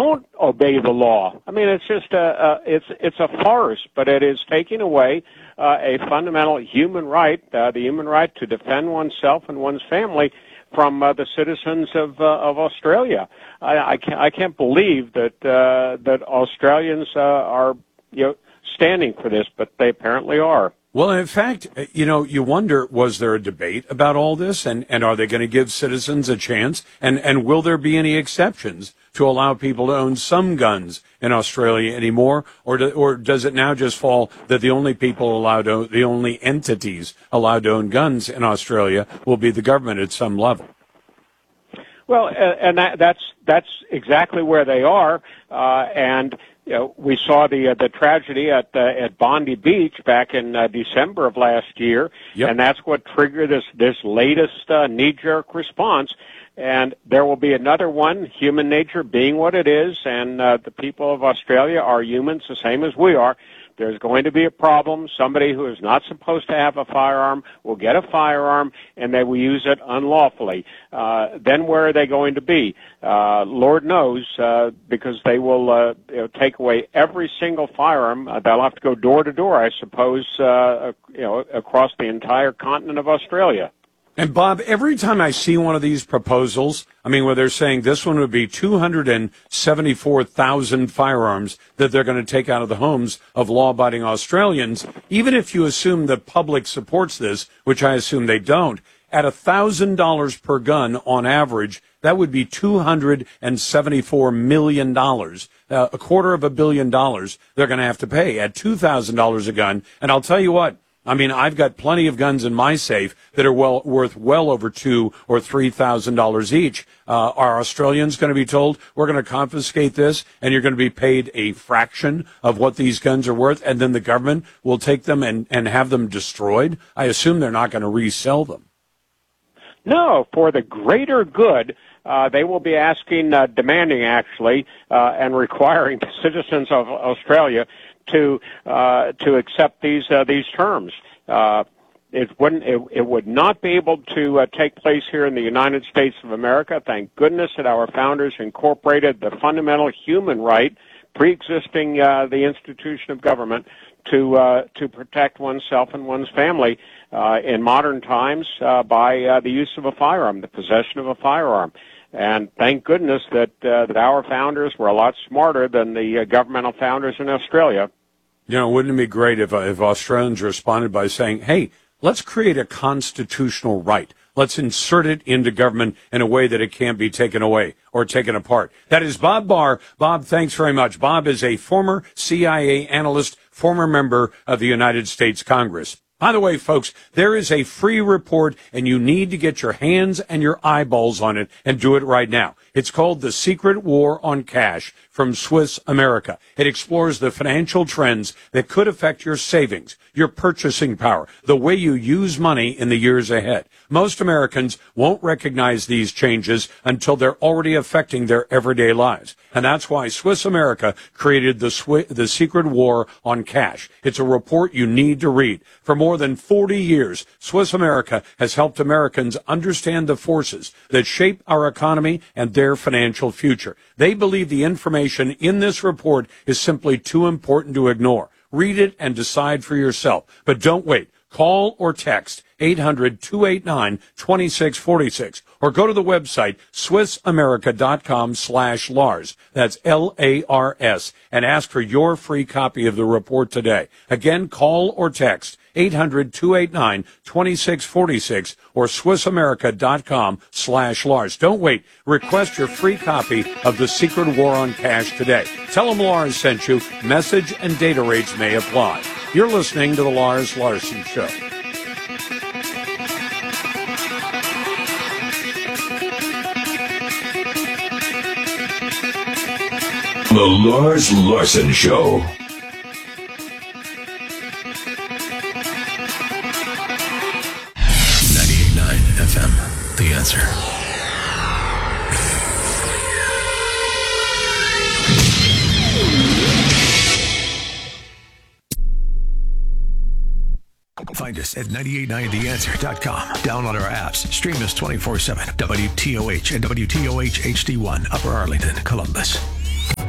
don't obey the law. I mean, it's just it's a farce, but it is taking away a fundamental human right, the human right to defend oneself and one's family from the citizens of Australia. I can't believe that Australians are standing for this, but they apparently are. Well, in fact, you wonder, was there a debate about all this, and are they going to give citizens a chance, and will there be any exceptions to allow people to own some guns in Australia anymore, or does it now just fall that the only entities allowed to own guns in Australia will be the government at some level? Well, and that's exactly where they are, and we saw the tragedy at Bondi Beach back in December of last year, yep. And that's what triggered this latest knee-jerk response. And there will be another one, human nature being what it is, and the people of Australia are humans the same as we are. There's going to be a problem. Somebody who is not supposed to have a firearm will get a firearm, and they will use it unlawfully. Then where are they going to be? Lord knows, because they will take away every single firearm. They'll have to go door to door, I suppose, across the entire continent of Australia. And Bob, every time I see one of these proposals, where they're saying this one would be 274,000 firearms that they're going to take out of the homes of law-abiding Australians, even if you assume the public supports this, which I assume they don't, at $1,000 per gun on average, that would be $274 million, $250 million they're going to have to pay at $2,000 a gun. And I'll tell you what, I've got plenty of guns in my safe that are worth well over $2,000 or $3,000 each. Are Australians going to be told, we're going to confiscate this and you're going to be paid a fraction of what these guns are worth, and then the government will take them and have them destroyed? I assume they're not going to resell them. No, for the greater good, they will be demanding actually, and requiring the citizens of Australia to accept these terms. It would not be able to take place here in the United States of America. Thank goodness that our founders incorporated the fundamental human right, pre-existing the institution of government, to protect oneself and one's family in modern times by the use of a firearm, the possession of a firearm. And thank goodness that our founders were a lot smarter than the governmental founders in Australia. Wouldn't it be great if Australians responded by saying, hey, let's create a constitutional right. Let's insert it into government in a way that it can't be taken away or taken apart. That is Bob Barr. Bob, thanks very much. Bob is a former CIA analyst, former member of the United States Congress. By the way, folks, there is a free report, and you need to get your hands and your eyeballs on it and do it right now. It's called The Secret War on Cash from Swiss America. It explores the financial trends that could affect your savings, your purchasing power, the way you use money in the years ahead. Most Americans won't recognize these changes until they're already affecting their everyday lives. And that's why Swiss America created the Secret War on Cash. It's a report you need to read. For more than 40 years, Swiss America has helped Americans understand the forces that shape our economy and their financial future. They believe the information in this report is simply too important to ignore. Read it and decide for yourself. But don't wait. Call or text 800-289-2646 or go to the website SwissAmerica.com/Lars. That's Lars, and ask for your free copy of the report today. Again, call or text 800-289-2646 or SwissAmerica.com/Lars. Don't wait. Request your free copy of The Secret War on Cash today. Tell them Lars sent you. Message and data rates may apply. You're listening to The Lars Larson Show. The Lars Larson Show. FM, The Answer. Find us at 989theanswer.com. Download our apps. Stream us 24/7. WTOH and WTOH HD1, Upper Arlington, Columbus.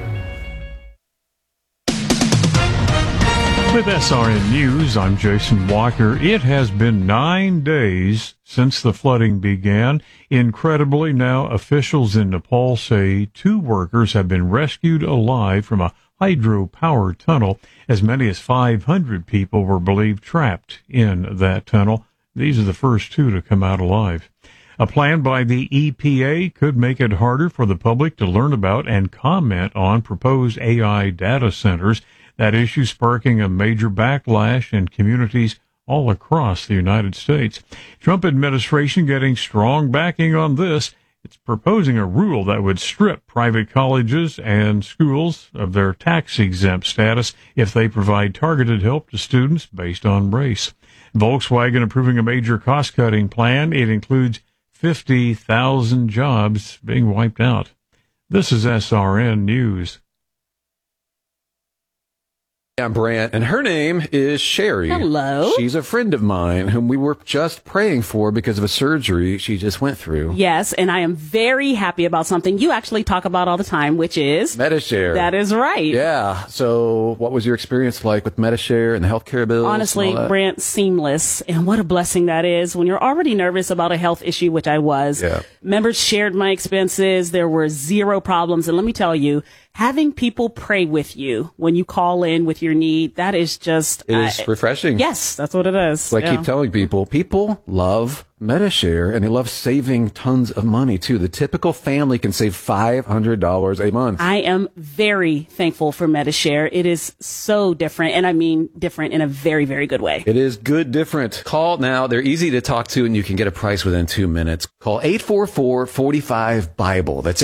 With SRN News, I'm Jason Walker. It has been 9 days since the flooding began. Incredibly, now officials in Nepal say 2 workers have been rescued alive from a hydropower tunnel. As many as 500 people were believed trapped in that tunnel. These are the first 2 to come out alive. A plan by the EPA could make it harder for the public to learn about and comment on proposed AI data centers. That issue sparking a major backlash in communities all across the United States. Trump administration getting strong backing on this. It's proposing a rule that would strip private colleges and schools of their tax-exempt status if they provide targeted help to students based on race. Volkswagen approving a major cost-cutting plan. It includes 50,000 jobs being wiped out. This is SRN News. I'm Brant, and her name is Sherry. Hello. She's a friend of mine whom we were just praying for because of a surgery she just went through. Yes, and I am very happy about something you actually talk about all the time, which is Medi-Share. That is right. Yeah. So what was your experience like with Medi-Share and the healthcare bills? Honestly, Brant, seamless. And what a blessing that is when you're already nervous about a health issue, which I was. Yeah. Members shared my expenses. There were 0 problems. And let me tell you, having people pray with you when you call in with your need, that is just... It is refreshing. Yes, that's what it is. So I keep telling people love Medi-Share, and they love saving tons of money, too. The typical family can save $500 a month. I am very thankful for Medi-Share. It is so different, and I mean different in a very, very good way. It is good different. Call now. They're easy to talk to, and you can get a price within 2 minutes. Call 844-45-BIBLE. That's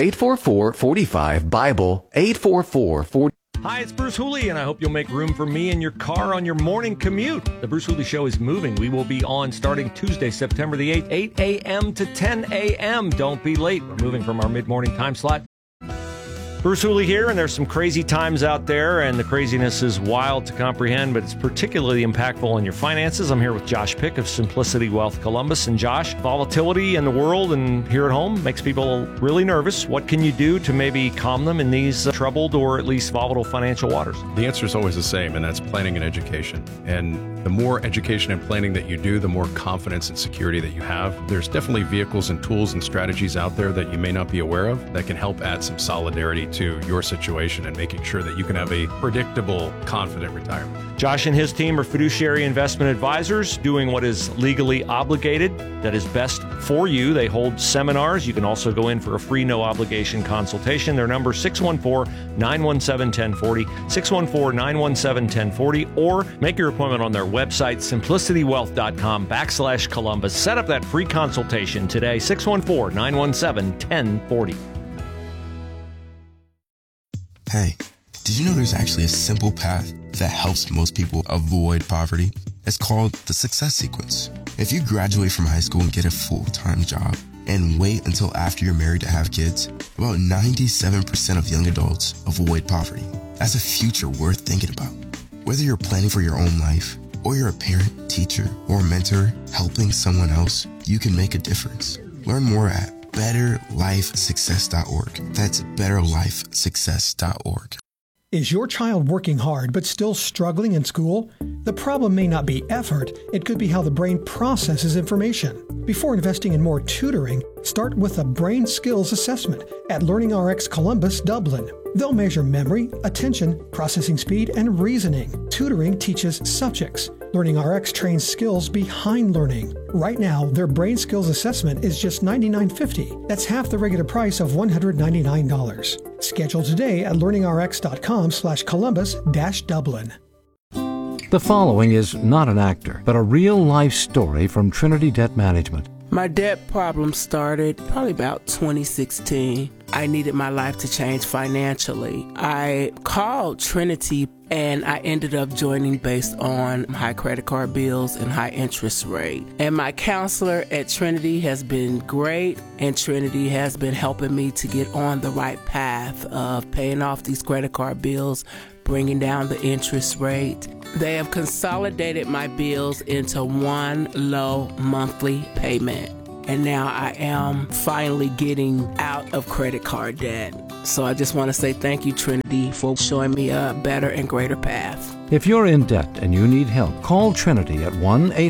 844-45-BIBLE. 844-45-BIBLE. Hi, it's Bruce Hooley, and I hope you'll make room for me in your car on your morning commute. The Bruce Hooley Show is moving. We will be on starting Tuesday, September the 8th, 8 a.m. to 10 a.m. Don't be late. We're moving from our mid-morning time slot. Bruce Hooley here, and there's some crazy times out there, and the craziness is wild to comprehend, but it's particularly impactful on your finances. I'm here with Josh Pick of Simplicity Wealth Columbus. And Josh, volatility in the world and here at home makes people really nervous. What can you do to maybe calm them in these troubled or at least volatile financial waters? The answer is always the same, and that's planning and education. And the more education and planning that you do, the more confidence and security that you have. There's definitely vehicles and tools and strategies out there that you may not be aware of that can help add some solidarity to your situation and making sure that you can have a predictable, confident retirement. Josh and his team are fiduciary investment advisors doing what is legally obligated that is best for you. They hold seminars. You can also go in for a free, no-obligation consultation. Their number 614-917-1040, 614-917-1040, or make your appointment on their website, simplicitywealth.com/Columbus. Set up that free consultation today, 614-917-1040. Hey, did you know there's actually a simple path that helps most people avoid poverty? It's called the Success Sequence. If you graduate from high school and get a full-time job and wait until after you're married to have kids, about 97% of young adults avoid poverty. That's a future worth thinking about. Whether you're planning for your own life, or you're a parent, teacher, or mentor helping someone else, you can make a difference. Learn more at betterlifesuccess.org. That's betterlifesuccess.org. Is your child working hard but still struggling in school? The problem may not be effort, it could be how the brain processes information. Before investing in more tutoring, start with a brain skills assessment at LearningRx Columbus, Dublin. They'll measure memory, attention, processing speed, and reasoning. Tutoring teaches subjects. LearningRx trains skills behind learning. Right now, their brain skills assessment is just $99.50. That's half the regular price of $199. Schedule today at learningrx.com/Columbus-Dublin. The following is not an actor, but a real-life story from Trinity Debt Management. My debt problem started probably about 2016. I needed my life to change financially. I called Trinity and I ended up joining based on high credit card bills and high interest rate. And my counselor at Trinity has been great, and Trinity has been helping me to get on the right path of paying off these credit card bills, bringing down the interest rate. They have consolidated my bills into one low monthly payment. and now I am finally getting out of credit card debt. So I just want to say thank you, Trinity, for showing me a better and greater path. If you're in debt and you need help, call Trinity at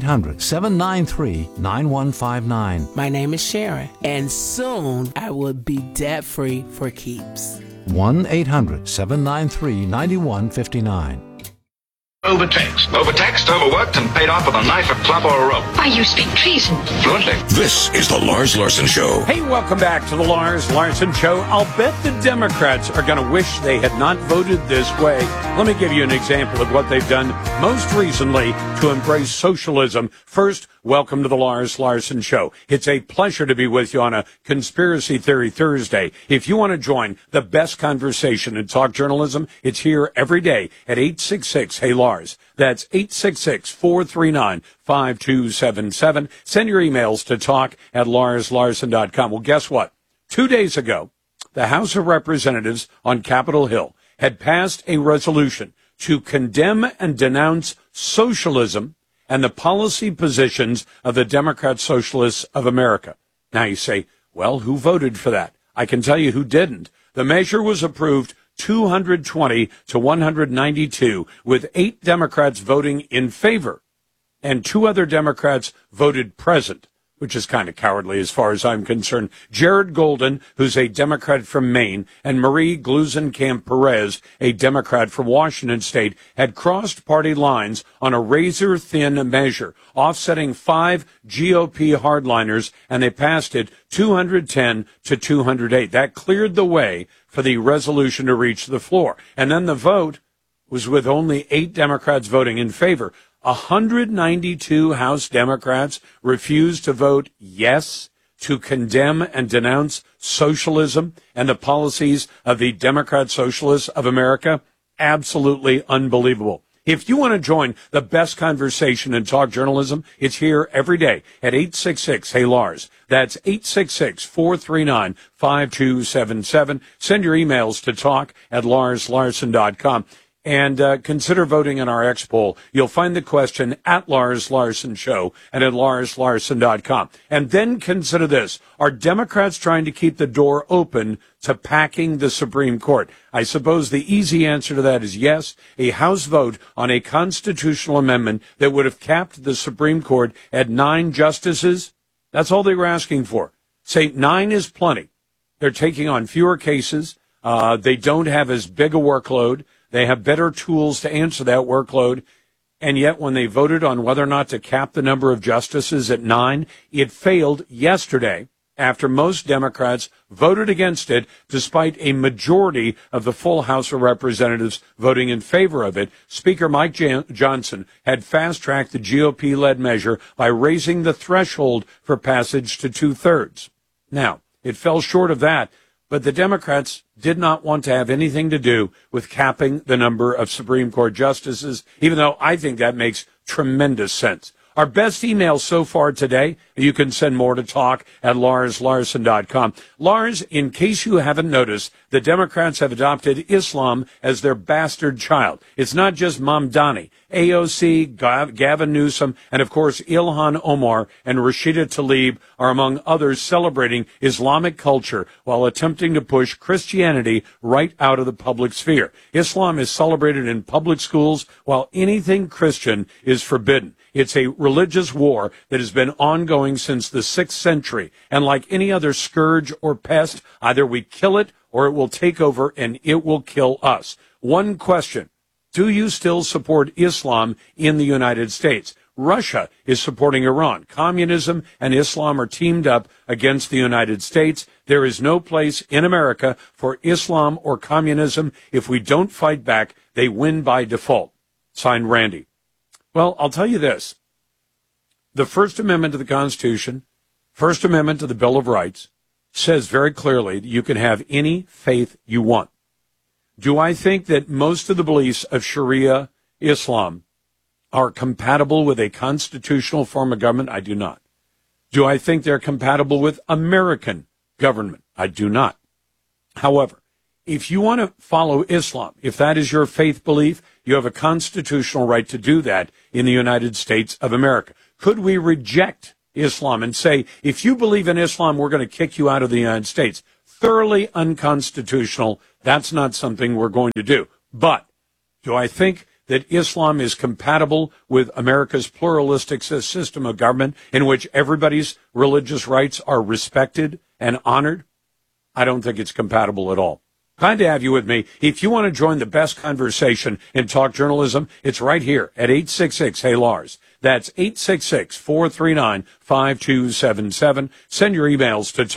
1-800-793-9159. My name is Sharon, and soon I will be debt-free for keeps. 1-800-793-9159. Overtaxed, overworked, and paid off with a knife, a club, or a rope. Why, you speak treason. Fluently. This is the Lars Larson Show. Hey, welcome back to the Lars Larson Show. I'll bet the Democrats are going to wish they had not voted this way. Let me give you an example of what they've done most recently to embrace socialism. First, welcome to the Lars Larson Show. It's a pleasure to be with you on a Conspiracy Theory Thursday. If you want to join the best conversation in talk journalism, it's here every day at 866-HEY-LARS. That's 866-439-5277. Send your emails to talk@larslarson.com. Well, guess what? 2 days ago, the House of Representatives on Capitol Hill had passed a resolution to condemn and denounce socialism and the policy positions of the Democrat Socialists of America. Now you say, well, who voted for that? I can tell you who didn't. The measure was approved 220 to 192, with 8 Democrats voting in favor and 2 other Democrats voted present, which is kind of cowardly as far as I'm concerned. Jared Golden, who's a Democrat from Maine, and Marie Gluesenkamp Perez, a Democrat from Washington State, had crossed party lines on a razor-thin measure, offsetting 5 GOP hardliners, and they passed it 210 to 208. That cleared the way for the resolution to reach the floor. And then the vote was with only 8 Democrats voting in favor. 192 House Democrats refused to vote yes to condemn and denounce socialism and the policies of the Democrat Socialists of America. Absolutely unbelievable. If you want to join the best conversation in talk journalism, it's here every day at 866-HEY-LARS. That's 866-439-5277. Send your emails to talk@larslarson.com. And consider voting in our X poll. You'll find the question at Lars Larson Show and at larslarson.com. And then consider this. Are Democrats trying to keep the door open to packing the Supreme Court? I suppose the easy answer to that is yes. A House vote on a constitutional amendment that would have capped the Supreme Court at 9 justices, that's all they were asking for. Say 9 is plenty. They're taking on fewer cases. They don't have as big a workload. They have better tools to answer that workload. And yet when they voted on whether or not to cap the number of justices at 9, it failed yesterday after most Democrats voted against it, despite a majority of the full House of Representatives voting in favor of it. Speaker Mike Johnson had fast-tracked the GOP-led measure by raising the threshold for passage to 2/3. Now, it fell short of that, but the Democrats did not want to have anything to do with capping the number of Supreme Court justices, even though I think that makes tremendous sense. Our best email so far today, you can send more to talk@larslarson.com. Lars, in case you haven't noticed, the Democrats have adopted Islam as their bastard child. It's not just Mamdani. AOC, Gavin Newsom, and of course Ilhan Omar and Rashida Tlaib are among others celebrating Islamic culture while attempting to push Christianity right out of the public sphere. Islam is celebrated in public schools while anything Christian is forbidden. It's a religious war that has been ongoing since the 6th century. And like any other scourge or pest, either we kill it or it will take over and it will kill us. One question. Do you still support Islam in the United States? Russia is supporting Iran. Communism and Islam are teamed up against the United States. There is no place in America for Islam or communism. If we don't fight back, they win by default. Signed, Randy. Well, I'll tell you this. The First Amendment to the Constitution, First Amendment to the Bill of Rights, says very clearly that you can have any faith you want. Do I think that most of the beliefs of Sharia Islam are compatible with a constitutional form of government? I do not. Do I think they're compatible with American government? I do not. However, if you want to follow Islam, if that is your faith belief, you have a constitutional right to do that in the United States of America. Could we reject Islam and say, if you believe in Islam, we're going to kick you out of the United States. Thoroughly unconstitutional. That's not something we're going to do. But do I think that Islam is compatible with America's pluralistic system of government in which everybody's religious rights are respected and honored? I don't think it's compatible at all. Glad to have you with me. If you want to join the best conversation in talk journalism, it's right here at 866-HEY-LARS. That's 866-439-5277. Send your emails to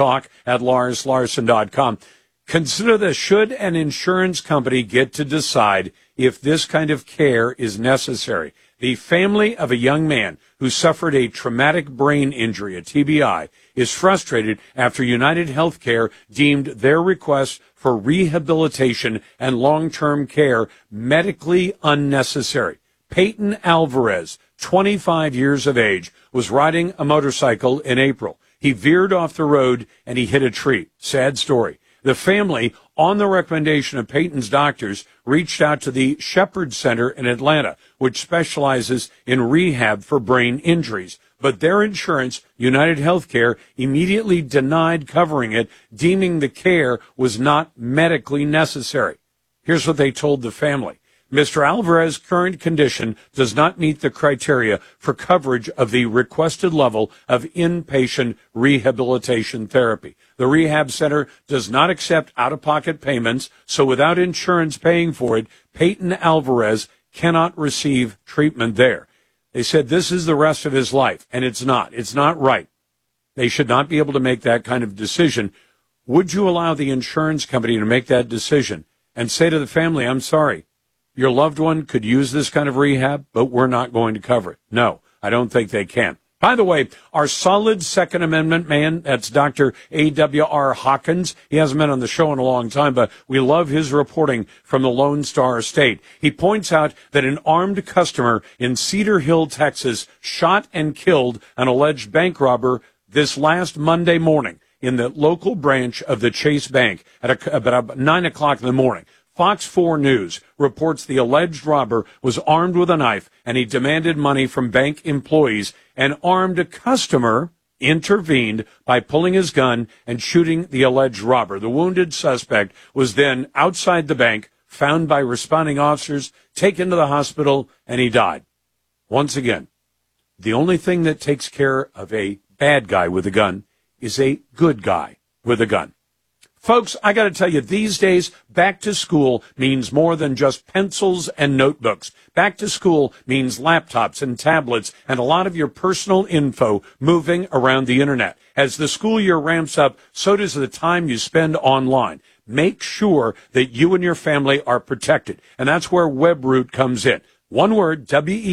talk@LarsLarson.com. Consider this. Should an insurance company get to decide if this kind of care is necessary? The family of a young man who suffered a traumatic brain injury, a TBI, is frustrated after United Healthcare deemed their request for rehabilitation and long-term care medically unnecessary. Peyton Alvarez, 25 years of age, was riding a motorcycle in April. He veered off the road and he hit a tree. Sad story. The family, on the recommendation of Peyton's doctors, reached out to the Shepherd Center in Atlanta, which specializes in rehab for brain injuries. But their insurance, United Healthcare, immediately denied covering it, deeming the care was not medically necessary. Here's what they told the family. Mr. Alvarez's current condition does not meet the criteria for coverage of the requested level of inpatient rehabilitation therapy. The rehab center does not accept out-of-pocket payments, so without insurance paying for it, Peyton Alvarez cannot receive treatment there. They said this is the rest of his life, and it's not. It's not right. They should not be able to make that kind of decision. Would you allow the insurance company to make that decision and say to the family, I'm sorry, your loved one could use this kind of rehab, but we're not going to cover it? No, I don't think they can. By the way, our solid Second Amendment man, that's Dr. A.W.R. Hawkins. He hasn't been on the show in a long time, but we love his reporting from the Lone Star State. He points out that an armed customer in Cedar Hill, Texas, shot and killed an alleged bank robber this last Monday morning in the local branch of the Chase Bank at about 9 o'clock in the morning. Fox 4 News reports the alleged robber was armed with a knife and he demanded money from bank employees. An armed customer intervened by pulling his gun and shooting the alleged robber. The wounded suspect was then outside the bank, found by responding officers, taken to the hospital, and he died. Once again, the only thing that takes care of a bad guy with a gun is a good guy with a gun. Folks, I got to tell you, these days, back to school means more than just pencils and notebooks. Back to school means laptops and tablets and a lot of your personal info moving around the internet. As the school year ramps up, so does the time you spend online. Make sure that you and your family are protected, and that's where WebRoot comes in. One word,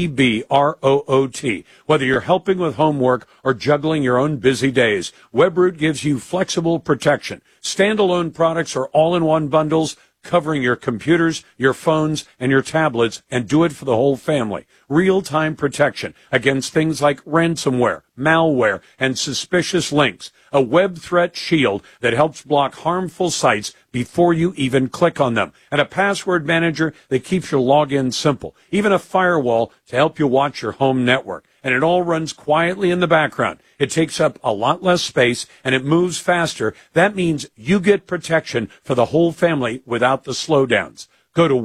WEBROOT. Whether you're helping with homework or juggling your own busy days, WebRoot gives you flexible protection. Standalone products are all-in-one bundles covering your computers, your phones, and your tablets, and do it for the whole family. Real-time protection against things like ransomware, malware, and suspicious links. A web threat shield that helps block harmful sites before you even click on them. And a password manager that keeps your login simple. Even a firewall to help you watch your home network. And it all runs quietly in the background. It takes up a lot less space and it moves faster. That means you get protection for the whole family without the slowdowns. Go to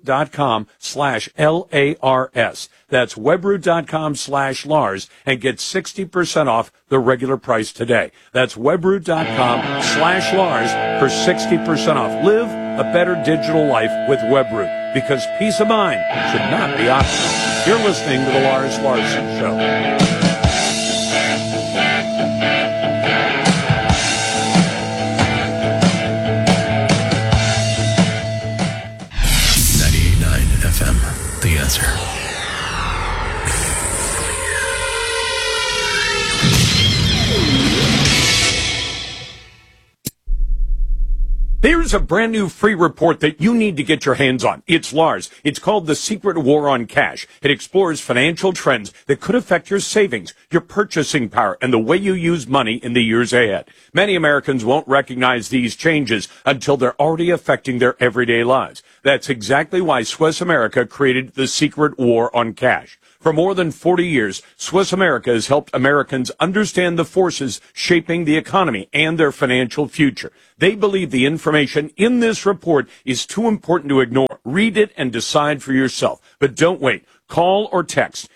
webroot.com/LARS. That's webroot.com/Lars and get 60% off the regular price today. That's webroot.com/Lars for 60% off. Live a better digital life with WebRoot, because peace of mind should not be optional. You're listening to the Lars Larson Show. The Answer. There's a brand new free report that you need to get your hands on. It's Lars. It's called The Secret War on Cash. It explores financial trends that could affect your savings, your purchasing power, and the way you use money in the years ahead. Many Americans won't recognize these changes until they're already affecting their everyday lives. That's exactly why Swiss America created the secret war on cash. For more than 40 years, Swiss America has helped Americans understand the forces shaping the economy and their financial future. They believe the information in this report is too important to ignore. Read it and decide for yourself. But don't wait. Call or text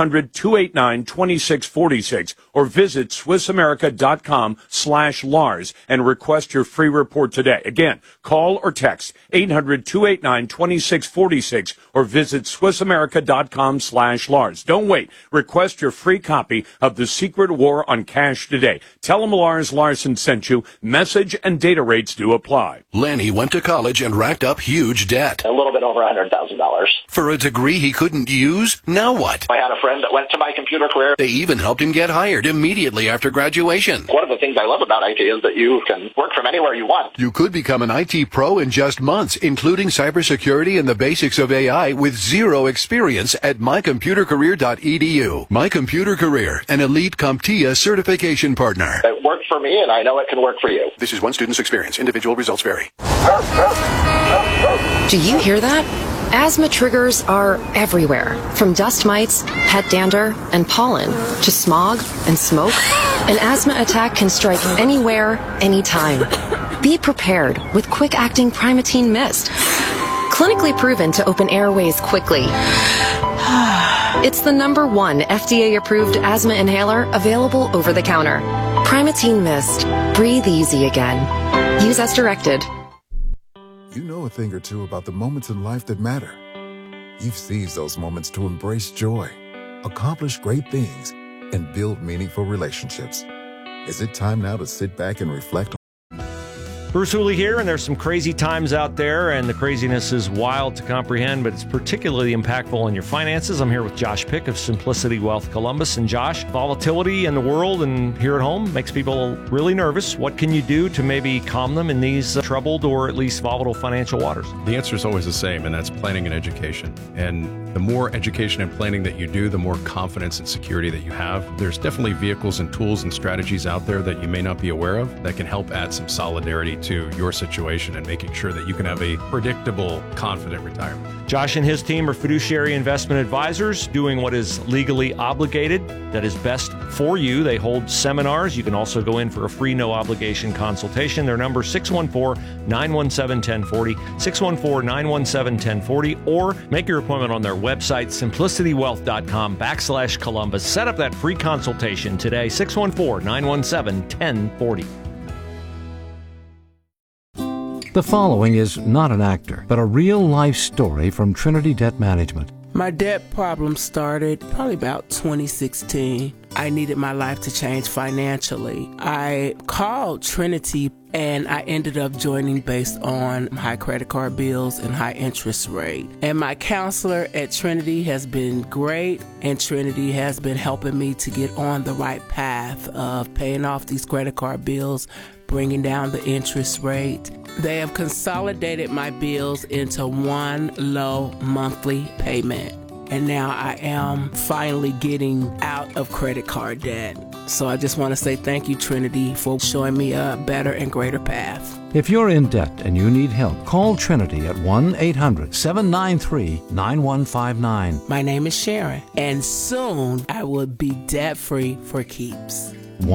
800-289-2646 or visit SwissAmerica.com/Lars and request your free report today. Again, call or text 800-289-2646 or visit SwissAmerica.com/Lars. Don't wait. Request your free copy of The Secret War on Cash today. Tell them Lars Larson sent you. Message and data rates do apply. Lanny went to college and racked up huge debt. A little bit over $100,000. For a degree he couldn't use? Now what? I had a friend that went to My Computer Career. They even helped him get hired immediately after graduation. One of the things I love about IT is that you can work from anywhere you want. You could become an IT pro in just months, including cybersecurity and the basics of AI with zero experience at mycomputercareer.edu. My Computer Career, an elite CompTIA certification partner. It worked for me, and I know it can work for you. This is one student's experience. Individual results vary. Do you hear that? Asthma triggers are everywhere, from dust mites, pet dander, and pollen, to smog and smoke. An asthma attack can strike anywhere, anytime. Be prepared with quick-acting Primatene Mist. Clinically proven to open airways quickly. It's the #1 FDA-approved asthma inhaler available over the counter. Primatene Mist. Breathe easy again. Use as directed. You know a thing or two about the moments in life that matter. You've seized those moments to embrace joy, accomplish great things, and build meaningful relationships. Is it time now to sit back and reflect? Bruce Hooley here, and there's some crazy times out there, and the craziness is wild to comprehend, but it's particularly impactful on your finances. I'm here with Josh Pick of Simplicity Wealth Columbus. And Josh, volatility in the world and here at home makes people really nervous. What can you do to maybe calm them in these troubled or at least volatile financial waters? The answer is always the same, and that's planning and education. And the more education and planning that you do, the more confidence and security that you have. There's definitely vehicles and tools and strategies out there that you may not be aware of that can help add some solidarity to your situation and making sure that you can have a predictable, confident retirement. Josh and his team are fiduciary investment advisors doing what is legally obligated, that is best for you. They hold seminars. You can also go in for a free, no-obligation consultation. Their number, 614-917-1040, 614-917-1040, or make your appointment on their website, simplicitywealth.com/Columbus. Set up that free consultation today, 614-917-1040. The following is not an actor, but a real-life story from Trinity Debt Management. My debt problem started probably about 2016. I needed my life to change financially. I called Trinity and I ended up joining based on high credit card bills and high interest rate. And my counselor at Trinity has been great, and Trinity has been helping me to get on the right path of paying off these credit card bills, bringing down the interest rate. They have consolidated my bills into one low monthly payment. And now I am finally getting out of credit card debt. So I just want to say thank you, Trinity, for showing me a better and greater path. If you're in debt and you need help, call Trinity at 1-800-793-9159. My name is Sharon, and soon I will be debt-free for keeps.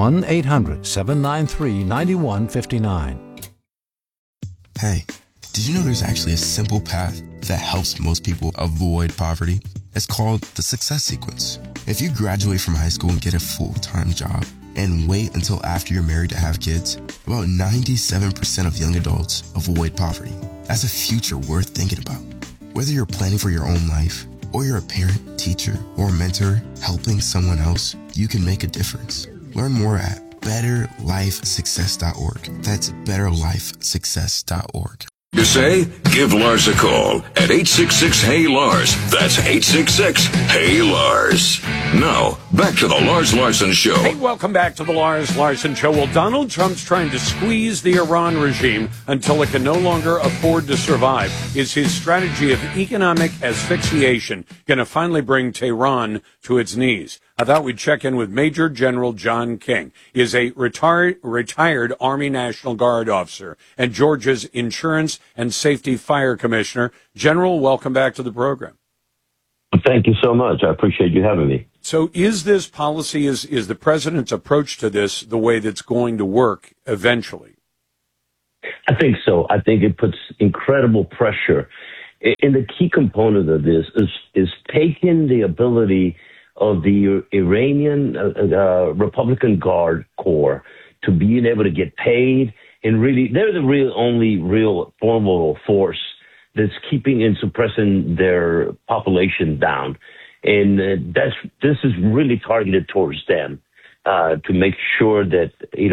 1-800-793-9159. Hey, did you know there's actually a simple path that helps most people avoid poverty? It's called the Success Sequence. If you graduate from high school and get a full-time job and wait until after you're married to have kids, about 97% of young adults avoid poverty. That's a future worth thinking about. Whether you're planning for your own life, or you're a parent, teacher, or mentor helping someone else, you can make a difference. Learn more at betterlifesuccess.org. That's betterlifesuccess.org. You say? Give Lars a call at 866-HEY-LARS. That's 866-HEY-LARS. Now, back to the Lars Larson Show. Hey, welcome back to the Lars Larson Show. Well, Donald Trump's trying to squeeze the Iran regime until it can no longer afford to survive. Is his strategy of economic asphyxiation going to finally bring Tehran to its knees? I thought we'd check in with Major General John King. He is a retired Army National Guard officer and Georgia's Insurance and Safety Fire Commissioner. General, welcome back to the program. Thank you so much. I appreciate you having me. So is this policy, is the president's approach to this the way that's going to work eventually? I think so. I think it puts incredible pressure. And the key component of this is taking the ability of the Iranian Republican Guard Corps to being able to get paid. And really, they're the only real formidable force that's keeping and suppressing their population down. And this is really targeted towards them to make sure that,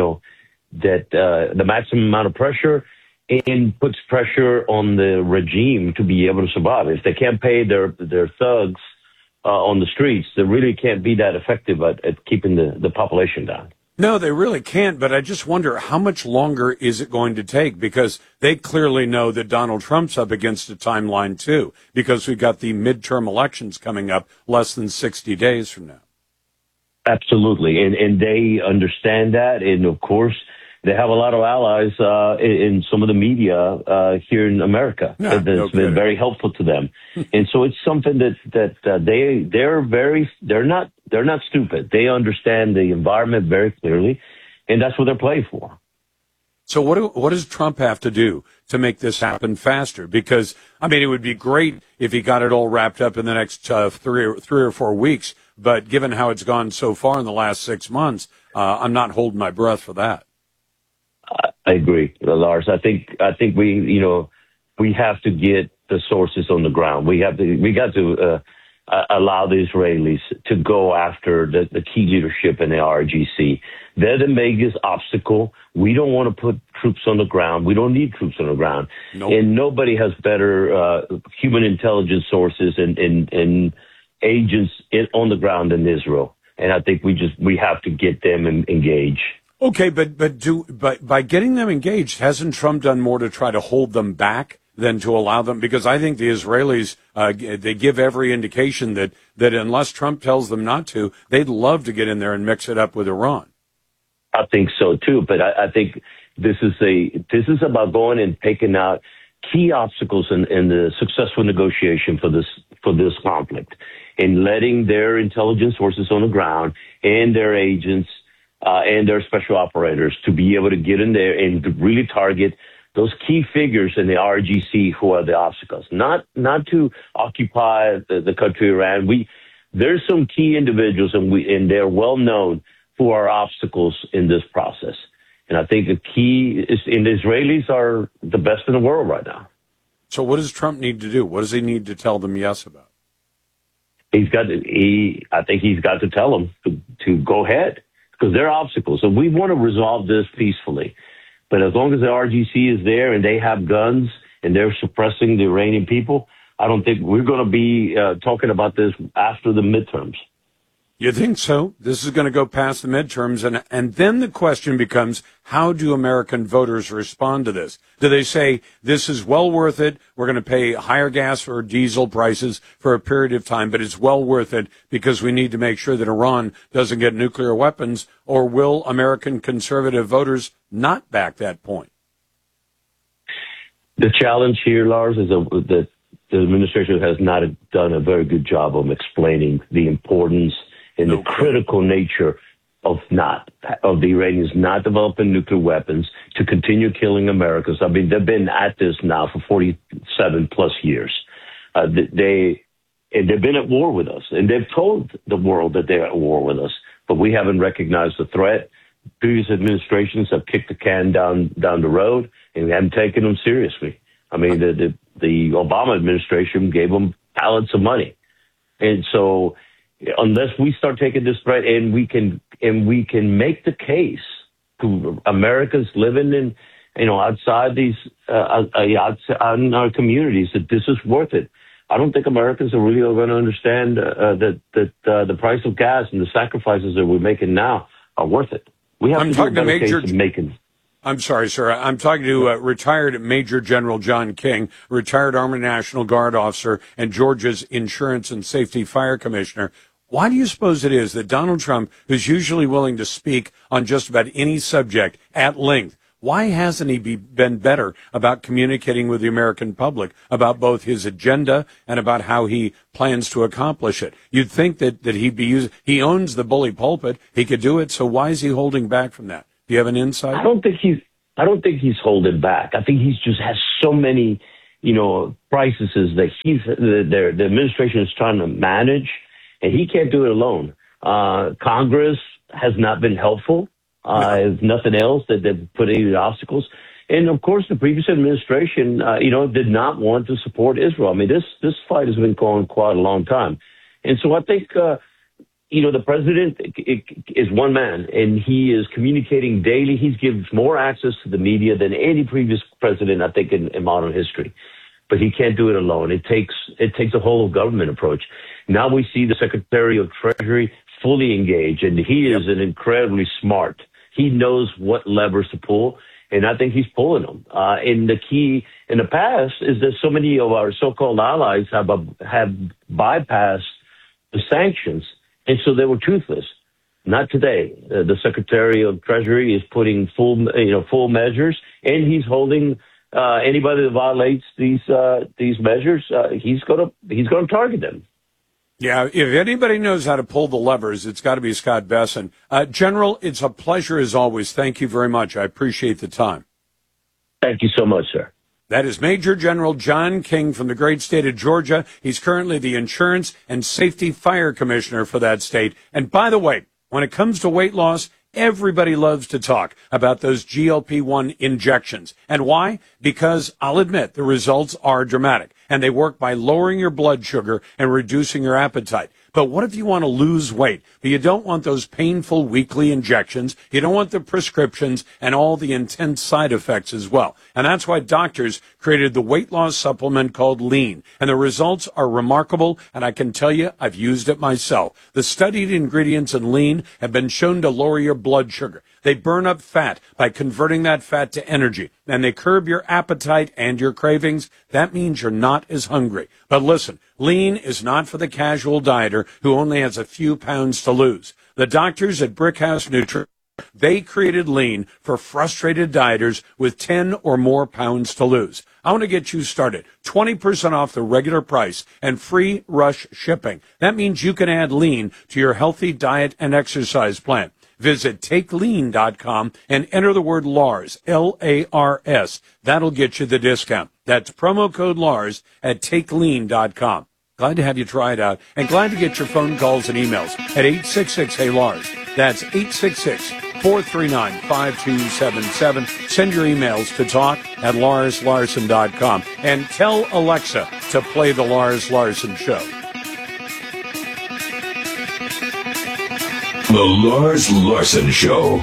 the maximum amount of pressure and puts pressure on the regime to be able to survive. If they can't pay their thugs on the streets, they really can't be that effective at keeping the population down. No, they really can't, but I just wonder how much longer is it going to take, because they clearly know that Donald Trump's up against a timeline too, because we've got the midterm elections coming up less than 60 days from now. Absolutely, and they understand that, and of course, they have a lot of allies in some of the media here in America that's been very helpful to them, and so it's something that they're not stupid. They understand the environment very clearly, and that's what they're playing for. So what does Trump have to do to make this happen faster? Because it would be great if he got it all wrapped up in the next 3 or 4 weeks, but given how it's gone so far in the last 6 months, I'm not holding my breath for that. I agree, Lars. I think we have to get the sources on the ground. We got to allow the Israelis to go after the key leadership in the RGC. They're the biggest obstacle. We don't want to put troops on the ground. We don't need troops on the ground. Nope. And nobody has better human intelligence sources and agents on the ground than Israel. And I think we have to get them engaged. Okay, but by getting them engaged, hasn't Trump done more to try to hold them back than to allow them? Because I think the Israelis, they give every indication that unless Trump tells them not to, they'd love to get in there and mix it up with Iran. I think so too, but I think this is about going and taking out key obstacles in the successful negotiation for this conflict, and letting their intelligence sources on the ground and their agents and their special operators to be able to get in there and to really target those key figures in the RGC who are the obstacles, not to occupy the country Iran. There's some key individuals, and they're well known who are obstacles in this process. And I think the key is, and the Israelis are the best in the world right now. So what does Trump need to do? What does he need to tell them yes about? I think he's got to tell them to go ahead, because they're obstacles. So we want to resolve this peacefully. But as long as the RGC is there and they have guns and they're suppressing the Iranian people, I don't think we're going to be talking about this after the midterms. You think so? This is going to go past the midterms, and then the question becomes, how do American voters respond to this? Do they say, this is well worth it, we're going to pay higher gas or diesel prices for a period of time, but it's well worth it because we need to make sure that Iran doesn't get nuclear weapons, or will American conservative voters not back that point? The challenge here, Lars, is that the administration has not done a very good job of explaining the importance and the critical nature of the Iranians not developing nuclear weapons to continue killing Americans. They've been at this now for 47 plus years. They've been at war with us, and they've told the world that they're at war with us, but we haven't recognized the threat. Previous administrations have kicked the can down the road, and we haven't taken them seriously. The Obama administration gave them pallets of money. And so unless we start taking this threat and we can make the case to Americans living in, outside these, outside in our communities, that this is worth it, I don't think Americans are really going to understand that the price of gas and the sacrifices that we're making now are worth it. We have to do a better case of making. I'm sorry, sir. I'm talking to retired Major General John King, retired Army National Guard officer and Georgia's Insurance and Safety Fire Commissioner. Why do you suppose it is that Donald Trump, who's usually willing to speak on just about any subject at length, why hasn't he been better about communicating with the American public about both his agenda and about how he plans to accomplish it? You'd think that he'd be he owns the bully pulpit. He could do it. So why is he holding back from that? Do you have an insight? I don't think he's holding back. I think he's just has so many, crises that the administration is trying to manage, and he can't do it alone. Congress has not been helpful. If nothing else, that they've put any obstacles. And of course, the previous administration, did not want to support Israel. I mean, this fight has been going quite a long time. And so I think, the president is one man, and he is communicating daily. He gives more access to the media than any previous president, I think, in modern history. But he can't do it alone. It takes a whole of government approach. Now we see the Secretary of Treasury fully engaged, and he is an incredibly smart. He knows what levers to pull, and I think he's pulling them. And the key in the past is that so many of our so-called allies have bypassed the sanctions, and so they were toothless. Not today. The Secretary of Treasury is putting full measures, and he's holding anybody that violates these measures. He's going to target them. Yeah, if anybody knows how to pull the levers, it's got to be Scott Bessent. General, it's a pleasure as always. Thank you very much. I appreciate the time. Thank you so much, sir. That is Major General John King from the great state of Georgia. He's currently the Insurance and Safety Fire Commissioner for that state. And by the way, when it comes to weight loss, everybody loves to talk about those GLP-1 injections. And why? Because I'll admit the results are dramatic, and they work by lowering your blood sugar and reducing your appetite. But what if you want to lose weight, but you don't want those painful weekly injections? You don't want the prescriptions and all the intense side effects as well. And that's why doctors created the weight loss supplement called Lean. And the results are remarkable, and I can tell you, I've used it myself. The studied ingredients in Lean have been shown to lower your blood sugar. They burn up fat by converting that fat to energy, and they curb your appetite and your cravings. That means you're not as hungry. But listen, Lean is not for the casual dieter who only has a few pounds to lose. The doctors at Brickhouse Nutrition, they created Lean for frustrated dieters with 10 or more pounds to lose. I want to get you started. 20% off the regular price and free rush shipping. That means you can add Lean to your healthy diet and exercise plan. Visit TakeLean.com and enter the word Lars, L-A-R-S. That'll get you the discount. That's promo code Lars at TakeLean.com. Glad to have you try it out, and glad to get your phone calls and emails at 866-HEY-LARS. That's 866-439-5277. Send your emails to talk@LarsLarson.com. And tell Alexa to play the Lars Larson Show. The Lars Larson Show.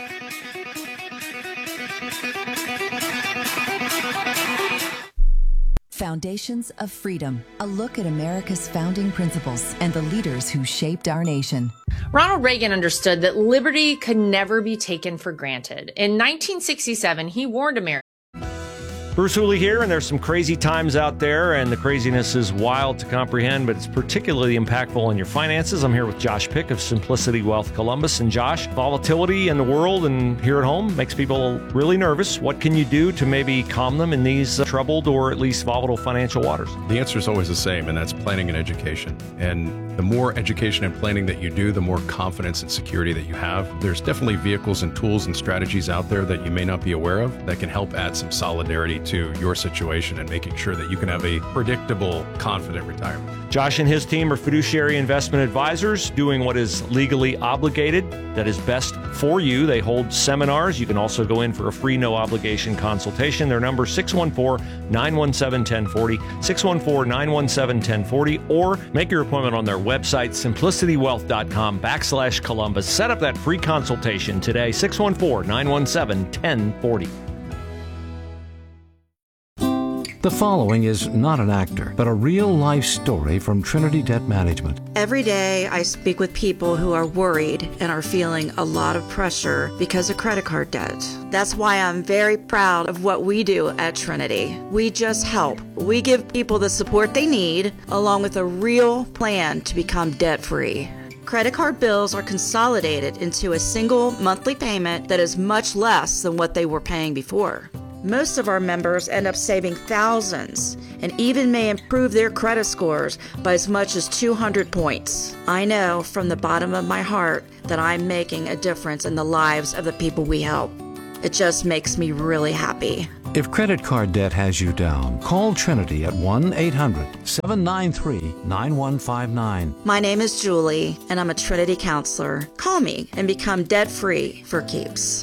Foundations of Freedom, a look at America's founding principles and the leaders who shaped our nation. Ronald Reagan understood that liberty could never be taken for granted. In 1967, he warned America. Bruce Hooley here, and there's some crazy times out there, and the craziness is wild to comprehend, but it's particularly impactful on your finances. I'm here with Josh Pick of Simplicity Wealth Columbus. And Josh, volatility in the world and here at home makes people really nervous. What can you do to maybe calm them in these troubled or at least volatile financial waters? The answer is always the same, and that's planning and education. And the more education and planning that you do, the more confidence and security that you have. There's definitely vehicles and tools and strategies out there that you may not be aware of that can help add some solidarity to your situation and making sure that you can have a predictable, confident retirement. Josh and his team are fiduciary investment advisors doing what is legally obligated, that is best for you. They hold seminars. You can also go in for a free, no-obligation consultation. Their number is 614-917-1040, 614-917-1040, or make your appointment on their website, simplicitywealth.com/Columbus. Set up that free consultation today, 614-917-1040. The following is not an actor, but a real-life story from Trinity Debt Management. Every day I speak with people who are worried and are feeling a lot of pressure because of credit card debt. That's why I'm very proud of what we do at Trinity. We just help. We give people the support they need, along with a real plan to become debt-free. Credit card bills are consolidated into a single monthly payment that is much less than what they were paying before. Most of our members end up saving thousands and even may improve their credit scores by as much as 200 points. I know from the bottom of my heart that I'm making a difference in the lives of the people we help. It just makes me really happy. If credit card debt has you down, call Trinity at 1-800-793-9159. My name is Julie, and I'm a Trinity counselor. Call me and become debt-free for keeps.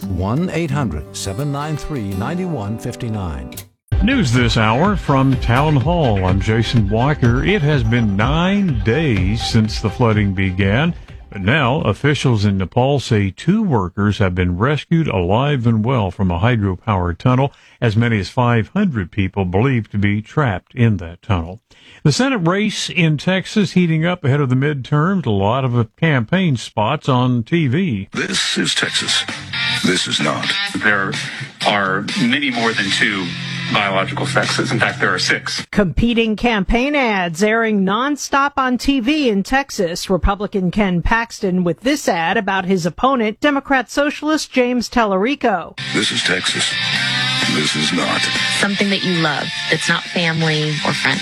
1-800-793-9159. News this hour from Town Hall. I'm Jason Walker. It has been 9 days since the flooding began, but now officials in Nepal say 2 workers have been rescued alive and well from a hydropower tunnel. As many as 500 people believed to be trapped in that tunnel. The Senate race in Texas heating up ahead of the midterms. A lot of campaign spots on TV. This is Texas. This is not. There are many more than 2 biological sexes. In fact, there are 6. Competing campaign ads airing nonstop on TV in Texas. Republican Ken Paxton with this ad about his opponent, Democrat Socialist James Tallarico. This is Texas. This is not. Something that you love that's not family or friends.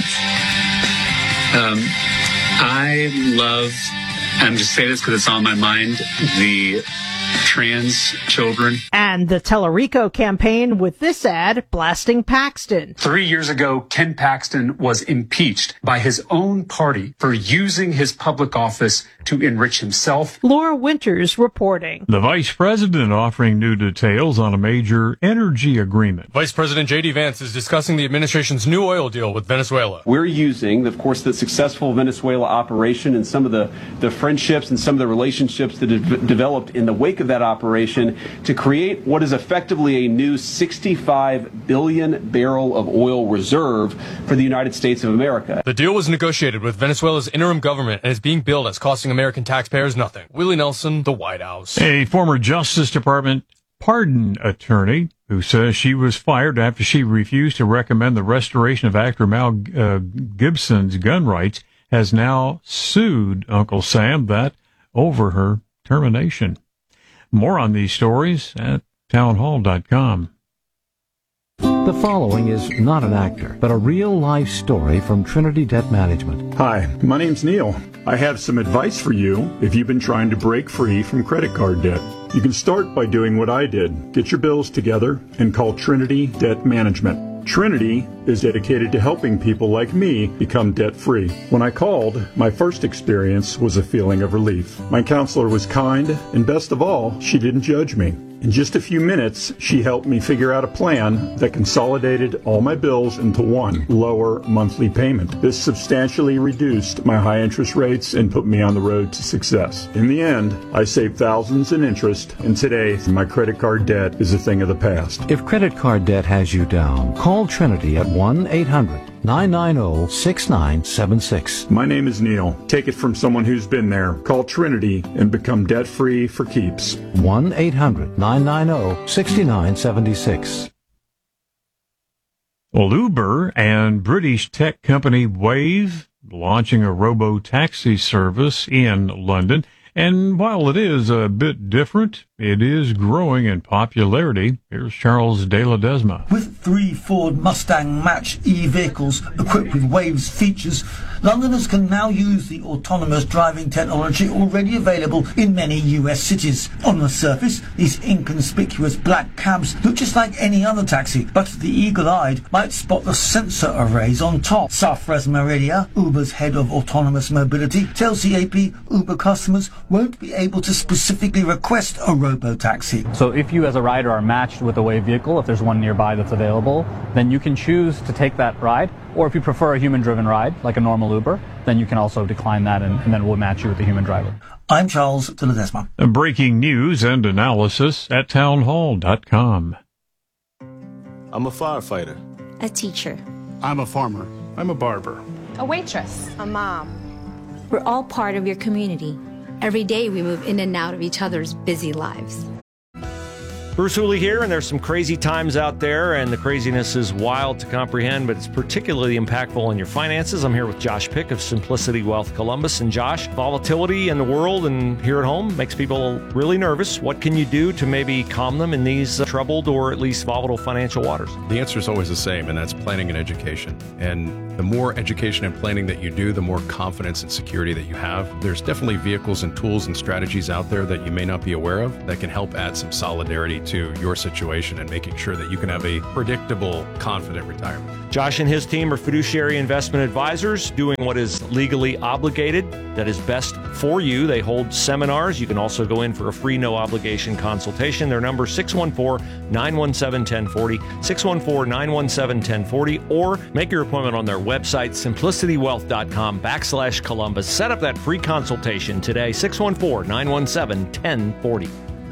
I love, I'm just saying this because it's on my mind, the trans children. And the Tallarico campaign with this ad blasting Paxton. 3 years ago, Ken Paxton was impeached by his own party for using his public office to enrich himself. Laura Winters reporting. The vice president offering new details on a major energy agreement. Vice President J.D. Vance is discussing the administration's new oil deal with Venezuela. We're using, of course, the successful Venezuela operation and some of the friendships and some of the relationships that have developed in the wake of that operation to create what is effectively a new 65 billion barrel of oil reserve for the United States of America. The deal was negotiated with Venezuela's interim government and is being billed as costing American taxpayers nothing. Willie Nelson, The White House. A former Justice Department pardon attorney who says she was fired after she refused to recommend the restoration of actor Mel Gibson's gun rights has now sued Uncle Sam over her termination. More on these stories at townhall.com. The following is not an actor, but a real-life story from Trinity Debt Management. Hi, my name's Neil. I have some advice for you if you've been trying to break free from credit card debt. You can start by doing what I did. Get your bills together and call Trinity Debt Management. Trinity is dedicated to helping people like me become debt-free. When I called, my first experience was a feeling of relief. My counselor was kind, and best of all, she didn't judge me. In just a few minutes, she helped me figure out a plan that consolidated all my bills into one lower monthly payment. This substantially reduced my high interest rates and put me on the road to success. In the end, I saved thousands in interest, and today, my credit card debt is a thing of the past. If credit card debt has you down, call Trinity at 1-800-990-6976. My name is Neil. Take it from someone who's been there. Call Trinity and become debt-free for keeps. 1-800-990-6976. Well, Uber and British tech company Wave launching a robo-taxi service in London. And while it is a bit different, it is growing in popularity. Here's Charles De La Desma. With 3 Ford Mustang Mach e-vehicles equipped with Wave's features, Londoners can now use the autonomous driving technology already available in many US cities. On the surface, these inconspicuous black cabs look just like any other taxi, but the eagle-eyed might spot the sensor arrays on top. Safraz Maridia, Uber's head of autonomous mobility, tells the AP Uber customers won't be able to specifically request a robo-taxi. So if you as a rider are matched with a Wave vehicle, if there's one nearby that's available, then you can choose to take that ride. Or if you prefer a human-driven ride, like a normal Uber, then you can also decline that and then we'll match you with a human driver. I'm Charles De La Desma. Breaking news and analysis at townhall.com. I'm a firefighter. A teacher. I'm a farmer. I'm a barber. A waitress. A mom. We're all part of your community. Every day we move in and out of each other's busy lives. Bruce Hooley here, and there's some crazy times out there, and the craziness is wild to comprehend, but it's particularly impactful on your finances. I'm here with Josh Pick of Simplicity Wealth Columbus. And Josh, volatility in the world and here at home makes people really nervous. What can you do to maybe calm them in these troubled or at least volatile financial waters? The answer is always the same, and that's planning and education. And the more education and planning that you do, the more confidence and security that you have. There's definitely vehicles and tools and strategies out there that you may not be aware of that can help add some solidarity to your situation and making sure that you can have a predictable, confident retirement. Josh and his team are fiduciary investment advisors doing what is legally obligated, that is best for you. They hold seminars. You can also go in for a free, no-obligation consultation. Their number, 614-917-1040, 614-917-1040, or make your appointment on their website, simplicitywealth.com/Columbus. Set up that free consultation today, 614-917-1040.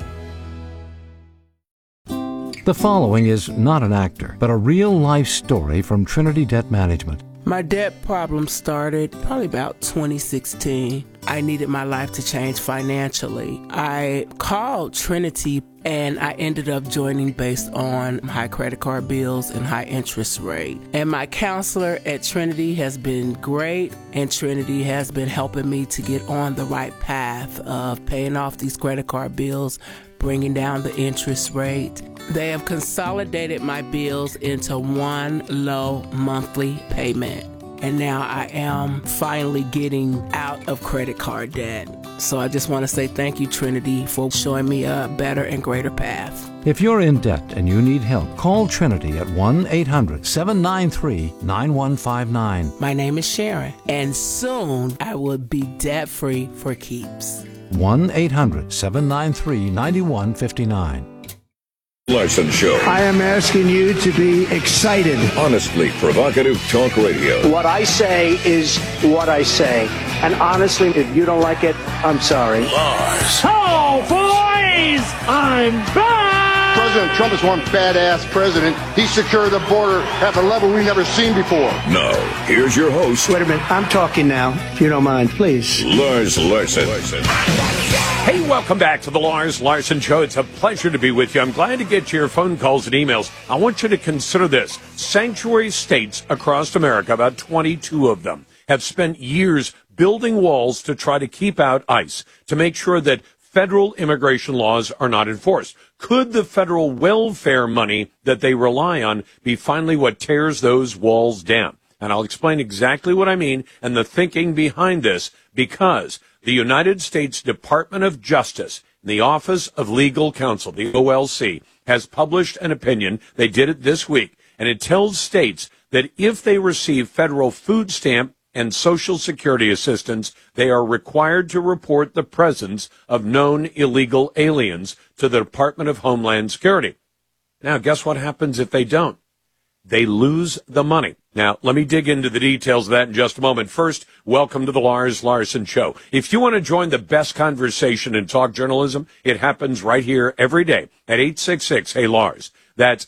The following is not an actor, but a real-life story from Trinity Debt Management. My debt problem started probably about 2016. I needed my life to change financially. I called Trinity and I ended up joining based on high credit card bills and high interest rate. And my counselor at Trinity has been great, and Trinity has been helping me to get on the right path of paying off these credit card bills, bringing down the interest rate. They have consolidated my bills into one low monthly payment. And now I am finally getting out of credit card debt. So I just want to say thank you, Trinity, for showing me a better and greater path. If you're in debt and you need help, call Trinity at 1-800-793-9159. My name is Sharon, and soon I will be debt-free for keeps. 1-800-793-9159. Larson Show. I am asking you to be excited. Honestly provocative talk radio. What I say is what I say. And honestly, if you don't like it, I'm sorry. Lars. Oh, boys! I'm back! President Trump is one badass president. He secured the border at a level we've never seen before. Now, here's your host. Wait a minute. I'm talking now, if you don't mind, please. Lars Larson. Hey, welcome back to the Lars Larson Show. It's a pleasure to be with you. I'm glad to get your phone calls and emails. I want you to consider this. Sanctuary states across America, about 22 of them, have spent years building walls to try to keep out ICE, to make sure that federal immigration laws are not enforced. Could the federal welfare money that they rely on be finally what tears those walls down? And I'll explain exactly what I mean and the thinking behind this, because the United States Department of Justice, the Office of Legal Counsel, the OLC, has published an opinion. They did it this week, and it tells states that if they receive federal food stamp and Social Security assistance, they are required to report the presence of known illegal aliens to the Department of Homeland Security. Now, guess what happens if they don't? They lose the money. Now, let me dig into the details of that in just a moment. First, welcome to the Lars Larson Show. If you want to join the best conversation in talk journalism, it happens right here every day at 866-HEY-LARS. That's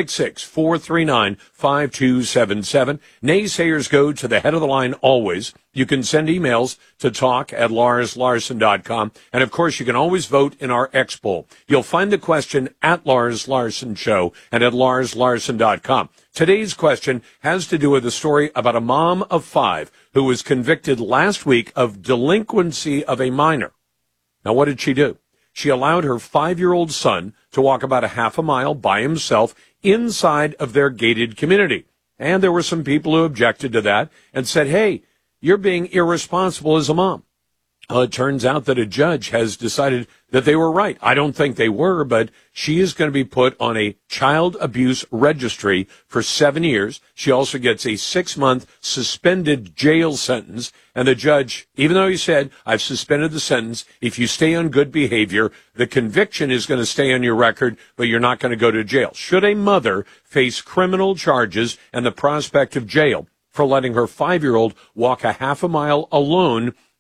866-439-5277. Naysayers go to the head of the line always. You can send emails to talk@larslarson.com. And, of course, you can always vote in our X poll. You'll find the question at Lars Larson Show and at larslarson.com. Today's question has to do with a story about a mom of 5 who was convicted last week of delinquency of a minor. Now, what did she do? She allowed her 5-year-old son to walk about a half a mile by himself inside of their gated community. And there were some people who objected to that and said, hey, you're being irresponsible as a mom. It turns out that a judge has decided that they were right. I don't think they were, but she is going to be put on a child abuse registry for 7 years. She also gets a 6-month suspended jail sentence. And the judge, even though he said, I've suspended the sentence, if you stay on good behavior, the conviction is going to stay on your record, but you're not going to go to jail. Should a mother face criminal charges and the prospect of jail for letting her 5-year-old walk a half a mile alone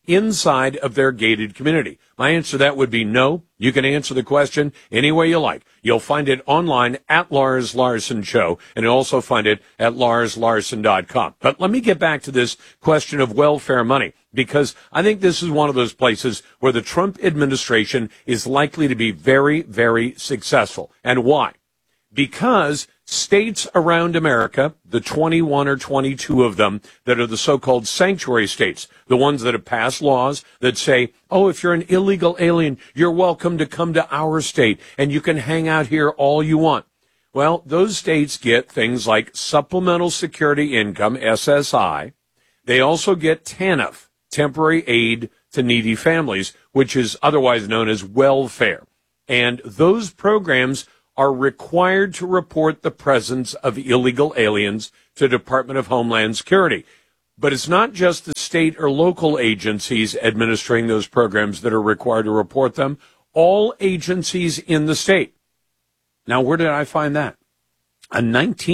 inside of their gated community? My answer to that would be no. You can answer the question any way you like. You'll find it online at Lars Larson Show, and you'll also find it at LarsLarson.com. But let me get back to this question of welfare money, because I think this is one of those places where the Trump administration is likely to be very, very successful. And why? Because states around America, the 21 or 22 of them that are the so-called sanctuary states, the ones that have passed laws that say, oh, if you're an illegal alien, you're welcome to come to our state and you can hang out here all you want. Well, those states get things like supplemental security income, SSI. They also get TANF, temporary aid to needy families, which is otherwise known as welfare. And those programs are required to report the presence of illegal aliens to Department of Homeland Security. But it's not just the state or local agencies administering those programs that are required to report them. All agencies in the state. Now, where did I find that? A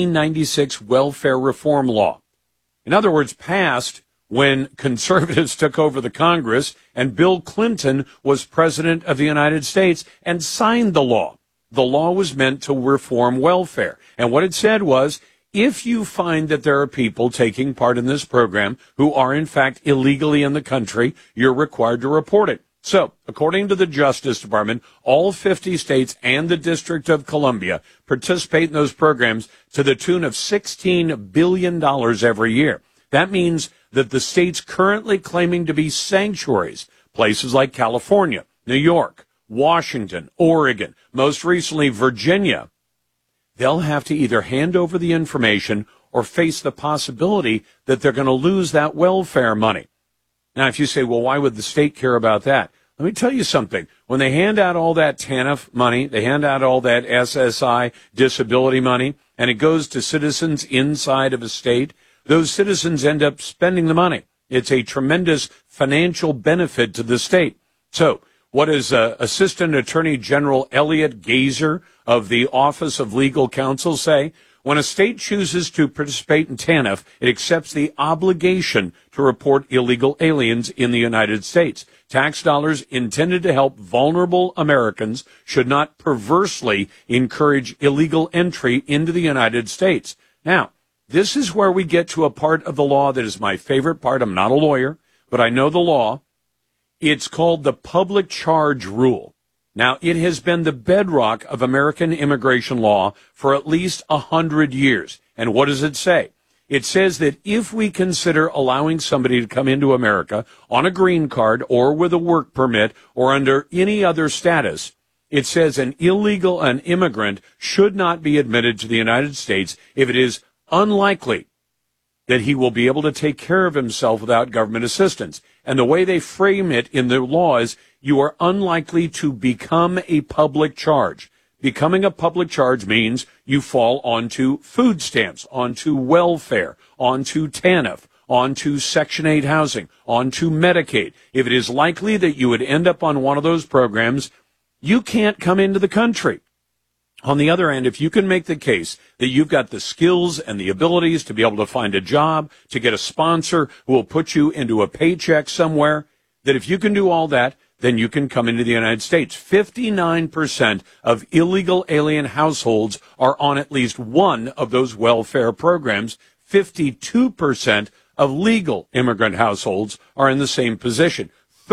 1996 welfare reform law. In other words, passed when conservatives took over the Congress and Bill Clinton was president of the United States and signed the law. The law was meant to reform welfare. And what it said was, if you find that there are people taking part in this program who are in fact illegally in the country, you're required to report it. So, according to the Justice Department, all 50 states and the District of Columbia participate in those programs to the tune of $16 billion every year. That means that the states currently claiming to be sanctuaries, places like California, New York, Washington, Oregon, most recently Virginia, they'll have to either hand over the information or face the possibility that they're going to lose that welfare money. Now, if you say, well, why would the state care about that? Let me tell you something. When they hand out all that TANF money, they hand out all that SSI disability money, and it goes to citizens inside of a state, those citizens end up spending the money. It's a tremendous financial benefit to the state. So, what does Assistant Attorney General Elliot Gazer of the Office of Legal Counsel say? When a state chooses to participate in TANF, it accepts the obligation to report illegal aliens in the United States. Tax dollars intended to help vulnerable Americans should not perversely encourage illegal entry into the United States. Now, this is where we get to a part of the law that is my favorite part. I'm not a lawyer, but I know the law. It's called the public charge rule. Now, it has been the bedrock of American immigration law for at least 100 years. And what does it say? It says that if we consider allowing somebody to come into America on a green card or with a work permit or under any other status, it says an immigrant should not be admitted to the United States if it is unlikely that he will be able to take care of himself without government assistance. And the way they frame it in the law is you are unlikely to become a public charge. Becoming a public charge means you fall onto food stamps, onto welfare, onto TANF, onto Section 8 housing, onto Medicaid. If it is likely that you would end up on one of those programs, you can't come into the country. On the other hand, if you can make the case that you've got the skills and the abilities to be able to find a job, to get a sponsor who will put you into a paycheck somewhere, that if you can do all that, then you can come into the United States. 59% of illegal alien households are on at least one of those welfare programs. 52% of legal immigrant households are in the same position.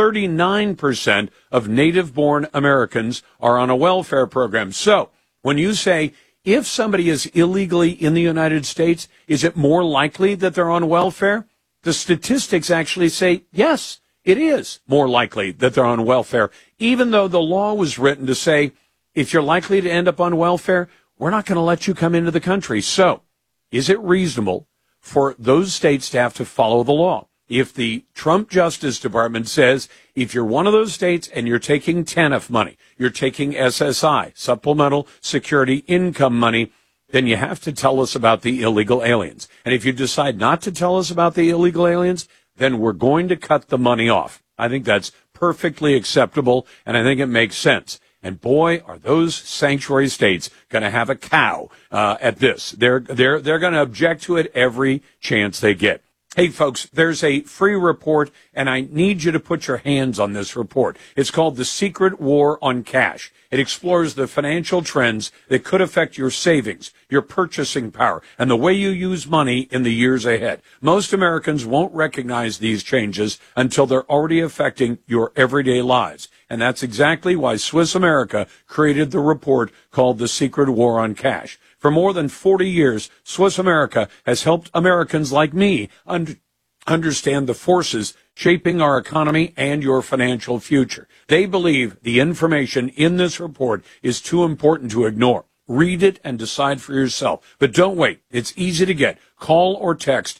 39% of native-born Americans are on a welfare program. So, when you say, if somebody is illegally in the United States, is it more likely that they're on welfare? The statistics actually say, yes, it is more likely that they're on welfare, even though the law was written to say, if you're likely to end up on welfare, we're not going to let you come into the country. So, is it reasonable for those states to have to follow the law? If the Trump Justice Department says, if you're one of those states and you're taking TANF money, you're taking SSI, supplemental security income money, then you have to tell us about the illegal aliens. And if you decide not to tell us about the illegal aliens, then we're going to cut the money off. I think that's perfectly acceptable, and I think it makes sense. And boy, are those sanctuary states going to have a cow at this. They're going to object to it every chance they get. Hey, folks, there's a free report, and I need you to put your hands on this report. It's called The Secret War on Cash. It explores the financial trends that could affect your savings, your purchasing power, and the way you use money in the years ahead. Most Americans won't recognize these changes until they're already affecting your everyday lives. And that's exactly why Swiss America created the report called The Secret War on Cash. For more than 40 years, Swiss America has helped Americans like me understand the forces shaping our economy and your financial future. They believe the information in this report is too important to ignore. Read it and decide for yourself. But don't wait. It's easy to get. Call or text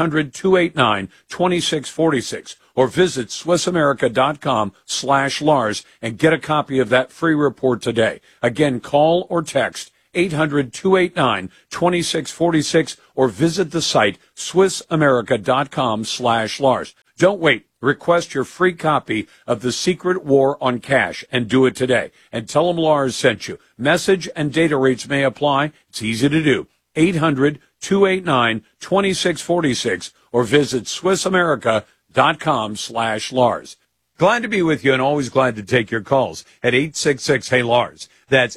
800-289-2646 or visit SwissAmerica.com/Lars and get a copy of that free report today. Again, call or text 800-289-2646 or visit the site SwissAmerica.com/Lars. Don't wait. Request your free copy of The Secret War on Cash and do it today. And tell them Lars sent you. Message and data rates may apply. It's easy to do. 800-289-2646 or visit SwissAmerica.com/Lars. Glad to be with you and always glad to take your calls at 866-HEY-LARS. That's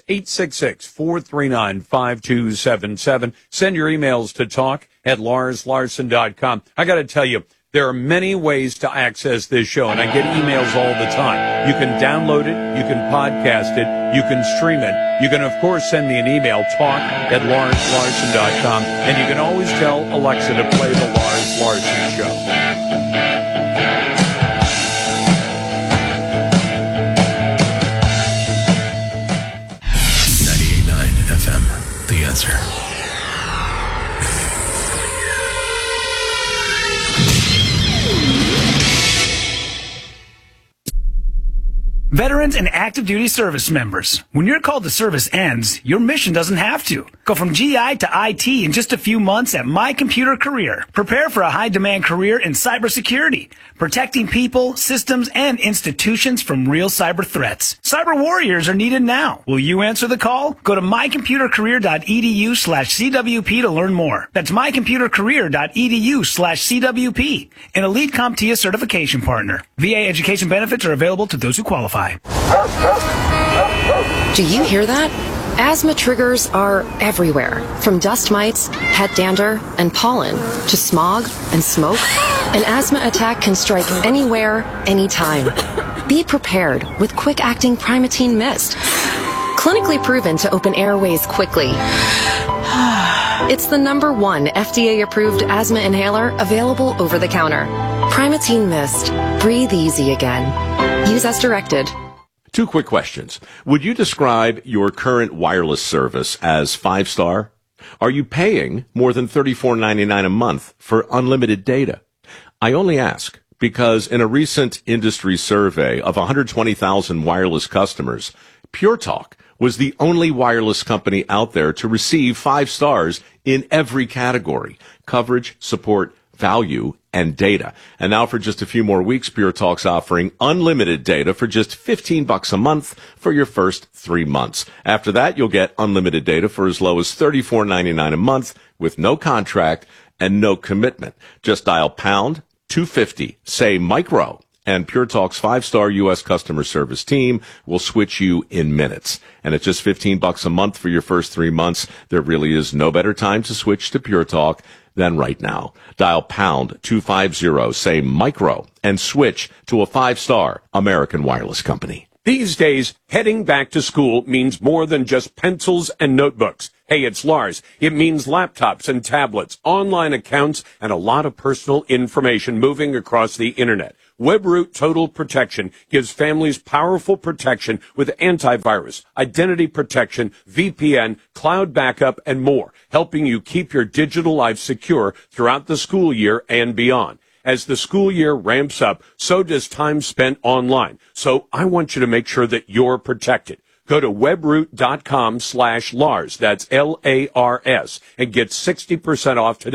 866-439-5277. Send your emails to talk@LarsLarson.com. I got to tell you, there are many ways to access this show, and I get emails all the time. You can download it, you can podcast it, you can stream it. You can, of course, send me an email, talk@LarsLarson.com, and you can always tell Alexa to play the Lars Larson Show. 98.9 FM, The Answer. Veterans and active duty service members, when your call to service ends, your mission doesn't have to. Go from GI to IT in just a few months at My Computer Career. Prepare for a high-demand career in cybersecurity, protecting people, systems, and institutions from real cyber threats. Cyber warriors are needed now. Will you answer the call? Go to mycomputercareer.edu/CWP to learn more. That's mycomputercareer.edu/CWP, an elite CompTIA certification partner. VA education benefits are available to those who qualify. Do you hear that? Asthma triggers are everywhere, from dust mites, head dander, and pollen, to smog and smoke. An asthma attack can strike anywhere, anytime. Be prepared with quick-acting Primatene Mist. Clinically proven to open airways quickly. It's the #1 FDA-approved asthma inhaler available over the counter. Primatene Mist. Breathe easy again. Use as directed. 2 quick questions. Would you describe your current wireless service as 5-star? Are you paying more than $34.99 a month for unlimited data? I only ask because in a recent industry survey of 120,000 wireless customers, Pure Talk was the only wireless company out there to receive 5 stars in every category: coverage, support, value, and data. And now for just a few more weeks, Pure Talk's offering unlimited data for just $15 a month for your first 3 months. After that, you'll get unlimited data for as low as $34.99 a month with no contract and no commitment. Just dial pound 250, say micro, and Pure Talk's 5-star U.S. customer service team will switch you in minutes. And at just $15 a month for your first 3 months, there really is no better time to switch to Pure Talk than right now. Dial pound 250, say micro, and switch to a 5-star American wireless company. These days, heading back to school means more than just pencils and notebooks. Hey, it's Lars. It means laptops and tablets, online accounts, and a lot of personal information moving across the internet. WebRoot Total Protection gives families powerful protection with antivirus, identity protection, VPN, cloud backup, and more, helping you keep your digital life secure throughout the school year and beyond. As the school year ramps up, so does time spent online. So I want you to make sure that you're protected. Go to webroot.com/Lars, that's Lars, and get 60% off today.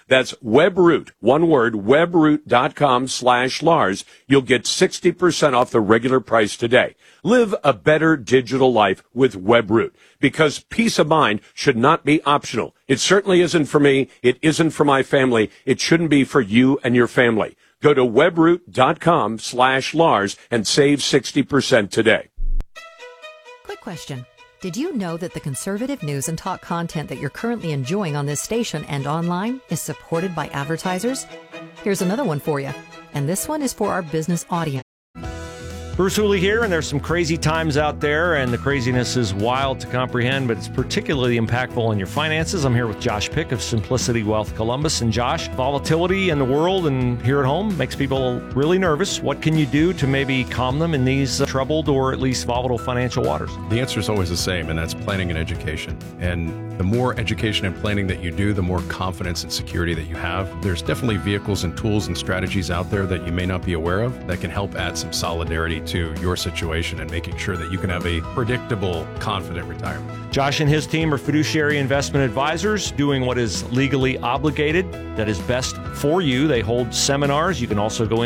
That's WebRoot, one word, webroot.com/Lars. You'll get 60% off the regular price today. Live a better digital life with WebRoot, because peace of mind should not be optional. It certainly isn't for me. It isn't for my family. It shouldn't be for you and your family. Go to webroot.com/Lars and save 60% today. Quick question. Did you know that the conservative news and talk content that you're currently enjoying on this station and online is supported by advertisers? Here's another one for you. And this one is for our business audience. Bruce Hooley here, and there's some crazy times out there, and the craziness is wild to comprehend, but it's particularly impactful on your finances. I'm here with Josh Pick of Simplicity Wealth Columbus. And Josh, volatility in the world and here at home makes people really nervous. What can you do to maybe calm them in these troubled or at least volatile financial waters? The answer is always the same, and that's planning and education. And the more education and planning that you do, the more confidence and security that you have. There's definitely vehicles and tools and strategies out there that you may not be aware of that can help add some solidarity to your situation and making sure that you can have a predictable, confident retirement. Josh and his team are fiduciary investment advisors doing what is legally obligated, that is best for you. They hold seminars. You can also go in